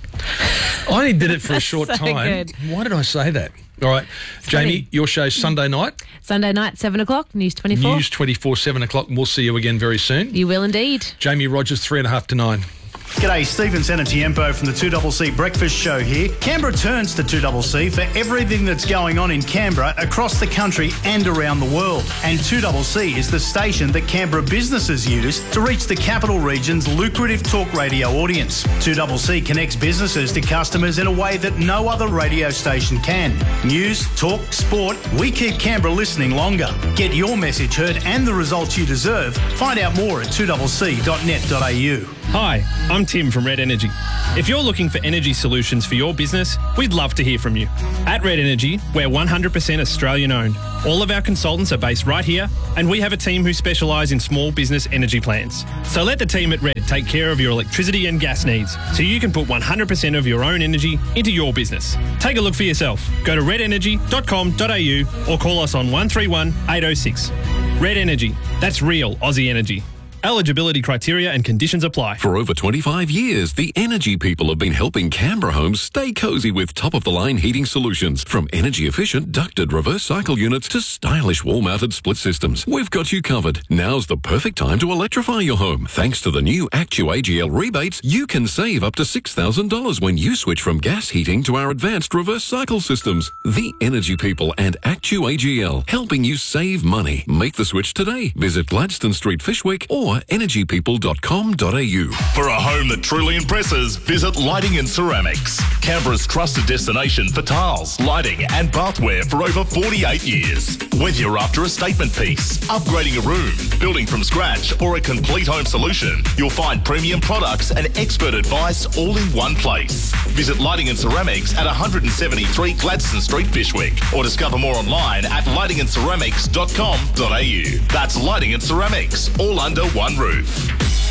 Speaker 5: I only did it for a
Speaker 6: That's
Speaker 5: short
Speaker 6: so
Speaker 5: time.
Speaker 6: good.
Speaker 5: Why did I say that? All right. Jamie,
Speaker 6: funny.
Speaker 5: your show's Sunday night.
Speaker 6: Sunday night, seven o'clock, News twenty-four.
Speaker 5: News twenty-four, seven o'clock, and we'll see you again very soon.
Speaker 6: You will indeed.
Speaker 5: Jamie Rogers, three and a half to nine.
Speaker 1: G'day, Stephen Senatiempo from the two C C Breakfast Show here. Canberra turns to two C C for everything that's going on in Canberra, across the country and around the world. And two C C is the station that Canberra businesses use to reach the capital region's lucrative talk radio audience. two C C connects businesses to customers in a way that no other radio station can. News, talk, sport, we keep Canberra listening longer. Get your message heard and the results you deserve. Find out more at two c c dot net dot a u.
Speaker 2: Hi, I'm Tim from Red Energy. If you're looking for energy solutions for your business, we'd love to hear from you. At Red Energy, we're one hundred percent Australian owned. All of our consultants are based right here, and we have a team who specialise in small business energy plans. So let the team at Red take care of your electricity and gas needs, so you can put one hundred percent of your own energy into your business. Take a look for yourself. Go to red energy dot com dot a u or call us on one three one, eight oh six. Red Energy, that's real Aussie energy. Eligibility criteria and conditions apply.
Speaker 3: For over twenty-five years, the Energy people have been helping Canberra homes stay cosy with top-of-the-line heating solutions. From energy-efficient ducted reverse cycle units to stylish wall-mounted split systems, we've got you covered. Now's the perfect time to electrify your home. Thanks to the new ActuAGL rebates, you can save up to six thousand dollars when you switch from gas heating to our advanced reverse cycle systems. The Energy people and ActuAGL, helping you save money. Make the switch today. Visit Gladstone Street, Fishwick, or energy people dot com dot a u.
Speaker 7: For a home that truly impresses, visit Lighting and Ceramics, Canberra's trusted destination for tiles, lighting and bathware for over forty-eight years. Whether you're after a statement piece, upgrading a room, building from scratch, or a complete home solution, you'll find premium products and expert advice all in one place. Visit Lighting and Ceramics at one seventy-three Gladstone Street, Fishwick, or discover more online at lighting and ceramics dot com dot a u. That's Lighting and Ceramics, all under one roof.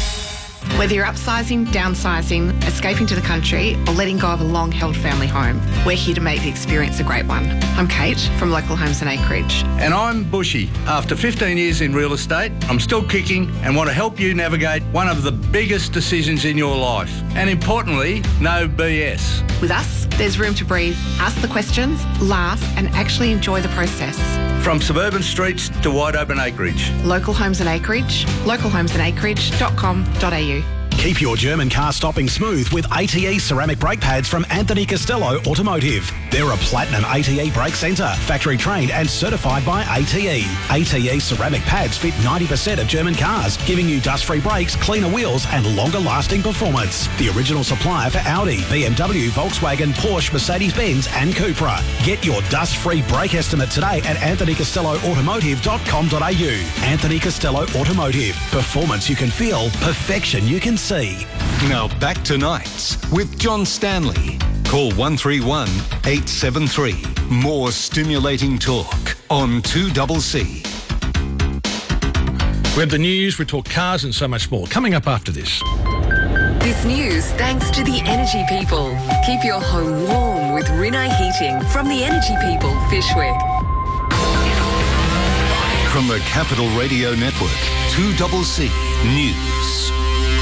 Speaker 8: Whether you're upsizing, downsizing, escaping to the country, or letting go of a long-held family home, we're here to make the experience a great one. I'm Kate from Local Homes and Acreage.
Speaker 1: And I'm Bushy. After fifteen years in real estate, I'm still kicking and want to help you navigate one of the biggest decisions in your life. And importantly, no B S.
Speaker 8: With us, there's room to breathe, ask the questions, laugh, and actually enjoy the process.
Speaker 1: From suburban streets to wide open acreage.
Speaker 8: Local Homes and Acreage, local homes and acreage dot com dot a u.
Speaker 9: Keep your German car stopping smooth with A T E ceramic brake pads from Anthony Costello Automotive. They're a platinum A T E brake centre, factory trained and certified by A T E. A T E ceramic pads fit ninety percent of German cars, giving you dust-free brakes, cleaner wheels and longer-lasting performance. The original supplier for Audi, B M W, Volkswagen, Porsche, Mercedes-Benz and Cupra. Get your dust-free brake estimate today at anthony costello automotive dot com dot a u. Anthony Costello Automotive. Performance you can feel, perfection you can see.
Speaker 4: Now back to Nights with John Stanley. Call one three one, eight seven three. More stimulating talk on two C C.
Speaker 5: We have the news, we talk cars and so much more. Coming up after this.
Speaker 10: This news thanks to the Energy People. Keep your home warm with Rinnai Heating from the Energy People, Fishwick.
Speaker 4: From the Capital Radio Network, two C C News.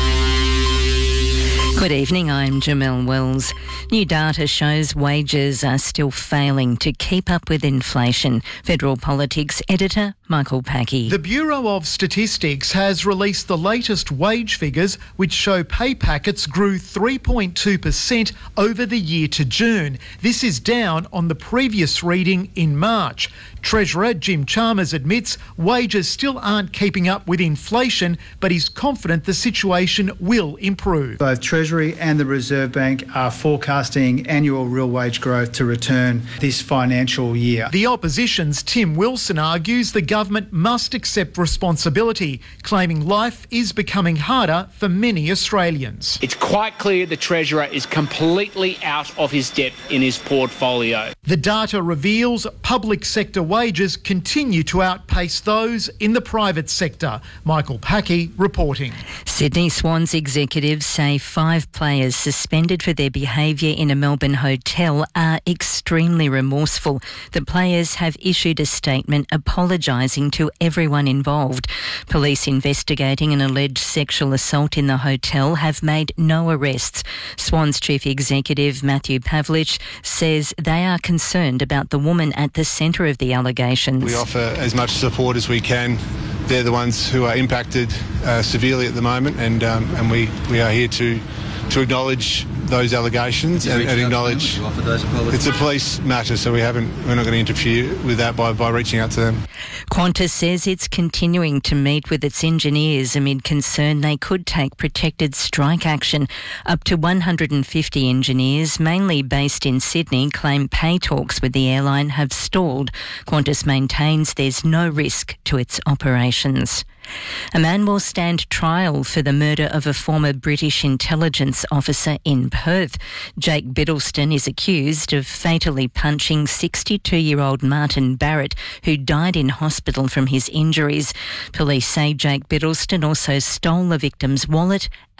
Speaker 11: Good evening, I'm Jamelle Wells. New data shows wages are still failing to keep up with inflation. Federal Politics editor Michael Packey.
Speaker 12: The Bureau of Statistics has released the latest wage figures, which show pay packets grew three point two percent over the year to June. This is down on the previous reading in March. Treasurer Jim Chalmers admits wages still aren't keeping up with inflation, but he's confident the situation will improve.
Speaker 13: Both Treasury and the Reserve Bank are forecasting annual real wage growth to return this financial year.
Speaker 12: The opposition's Tim Wilson argues the government must accept responsibility, claiming life is becoming harder for many Australians.
Speaker 14: It's quite clear the Treasurer is completely out of his depth in his portfolio.
Speaker 12: The data reveals public sector wages continue to outpace those in the private sector. Michael Packey reporting.
Speaker 11: Sydney Swans executives say five players suspended for their behaviour in a Melbourne hotel are extremely remorseful. The players have issued a statement apologising to everyone involved. Police investigating an alleged sexual assault in the hotel have made no arrests. Swans Chief Executive Matthew Pavlich says they are concerned about the woman at the centre of the allegations.
Speaker 17: We offer as much support as we can. They're the ones who are impacted uh, severely at the moment, and um, and we, we are here to to acknowledge those allegations and, and acknowledge it's a police matter, so we haven't we're not going to interfere with that by, by reaching out to them.
Speaker 11: Qantas says it's continuing to meet with its engineers amid concern they could take protected strike action. Up to one hundred fifty engineers, mainly based in Sydney, claim pay talks with the airline have stalled. Qantas maintains there's no risk to its operations. A man will stand trial for the murder of a former British intelligence officer in Perth. Jake Biddleston is accused of fatally punching sixty-two-year-old Martin Barrett, who died in hospital from his injuries. Police say Jake Biddleston also stole the victim's wallet